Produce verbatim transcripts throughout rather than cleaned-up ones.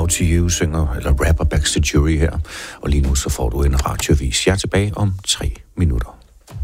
Out to You synger, eller rapper Baxter Jury her. Og lige nu så får du en radiovis. Jeg er tilbage om tre minutter.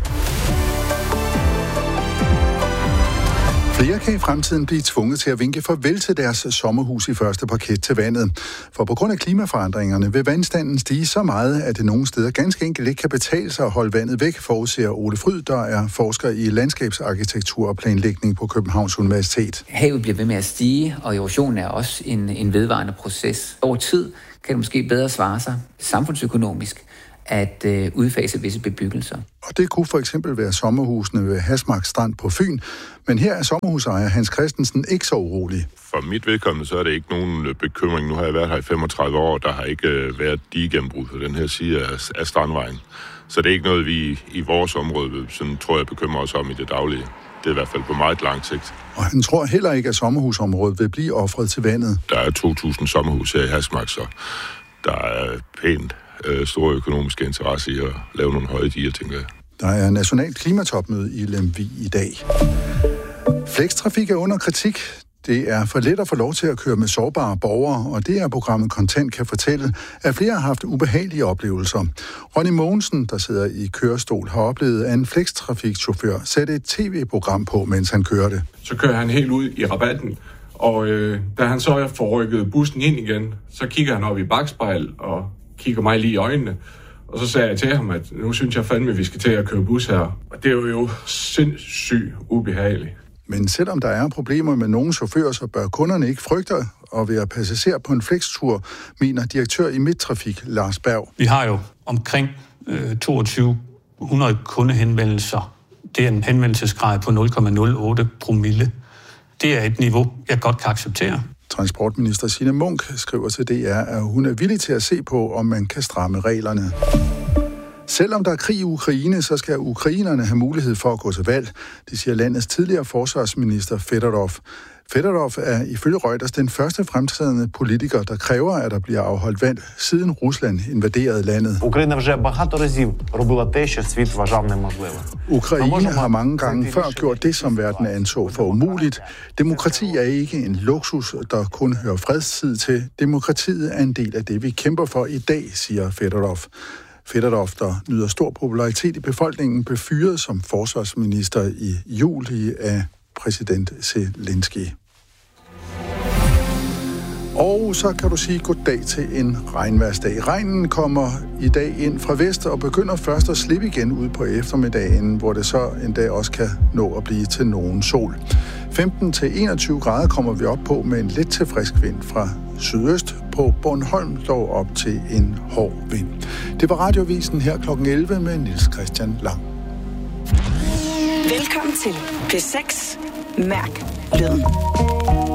Flere kan i fremtiden blive tvunget til at vinke farvel til deres sommerhus i første parket til vandet. For på grund af klimaforandringerne vil vandstanden stige så meget, at det nogle steder ganske enkelt ikke kan betale sig at holde vandet væk, forudser Ole Fryd, der er forsker i landskabsarkitektur og planlægning på Københavns Universitet. Havet bliver ved med at stige, og erosionen er også en, en vedvarende proces. Over tid kan det måske bedre svare sig samfundsøkonomisk at øh, udfase visse bebyggelser. Og det kunne for eksempel være sommerhusene ved Hasmark Strand på Fyn. Men her er sommerhusejer Hans Christensen ikke så urolig. For mit vedkommende så er det ikke nogen bekymring. Nu har jeg været her i femogtredive år, der har ikke været digegennembrud på den her side af, af Strandvejen. Så det er ikke noget, vi i vores område, sådan tror jeg, bekymrer os om i det daglige. Det er i hvert fald på meget lang sigt. Og han tror heller ikke, at sommerhusområdet vil blive offret til vandet. Der er to tusind sommerhus her i Hasmark, så der er pænt store økonomiske interesse i at lave nogle høje diger, tænker jeg. Der er nationalt klimatopmøde i Lemvig i dag. Flextrafik er under kritik. Det er for let at få lov til at køre med sårbare borgere, og det er programmet Content kan fortælle, at flere har haft ubehagelige oplevelser. Ronny Mogensen, der sidder i kørestol, har oplevet, at en flextrafikchauffør satte et tv-program på, mens han kørte. Så kører han helt ud i rabatten, og øh, da han så får rykket bussen ind igen, så kigger han op i bakspejl og kigger mig lige i øjnene. Og så sagde jeg til ham, at nu synes jeg fandme, at vi skal til at køre bus her. Og det er jo sindssygt ubehageligt. Men selvom der er problemer med nogle chauffører, så bør kunderne ikke frygte at være passager på en flextur, mener direktør i Midttrafik, Lars Berg. Vi har jo omkring øh, toogtyve hundrede kundehenvendelser. Det er en henvendelsesgrad på nul komma nul otte promille. Det er et niveau, jeg godt kan acceptere. Transportminister Signe Munk skriver til D R, at hun er villig til at se på, om man kan stramme reglerne. Selvom der er krig i Ukraine, så skal ukrainerne have mulighed for at gå til valg, det siger landets tidligere forsvarsminister Fedorov. Fedorov er ifølge Reuters den første fremtrædende politiker, der kræver, at der bliver afholdt valg, siden Rusland invaderede landet. Ukraine Ukraine har mange gange før gjort det, som verden anså for umuligt. Demokrati er ikke en luksus, der kun hører fredstid til. Demokratiet er en del af det, vi kæmper for i dag, siger Fedorov. Fedorov, der nyder stor popularitet i befolkningen, blev fyret som forsvarsminister i juli af præsident Zelensky. Og så kan du sige goddag til en regnværsdag. Regnen kommer i dag ind fra vest og begynder først at slippe igen ud på eftermiddagen, hvor det så en dag også kan nå at blive til nogen sol. femten til enogtyve grader kommer vi op på med en lidt til frisk vind fra sydøst. På Bornholm dog op til en hård vind. Det var Radiovisen her klokken elleve med Niels Christian Lang. Velkommen til P seks. Mærk lyden.